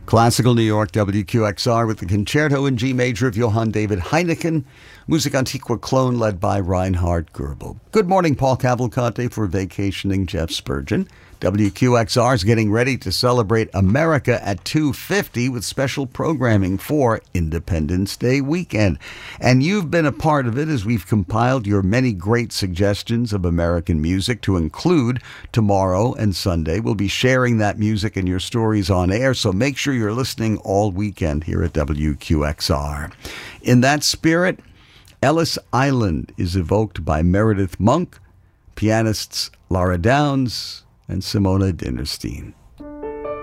Classical New York, WQXR, with the Concerto in G Major of Johann David Heineken. Music Antiqua Clone led by Reinhard Goebel. Good morning, Paul Cavalcante for vacationing Jeff Spurgeon. WQXR is getting ready to celebrate America at 250 with special programming for Independence Day weekend. And you've been a part of it as we've compiled your many great suggestions of American music to include tomorrow and Sunday. We'll be sharing that music and your stories on air, so make sure you're listening all weekend here at WQXR. In that spirit, Ellis Island is evoked by Meredith Monk, pianists Laura Downs, and Simona Dinnerstein.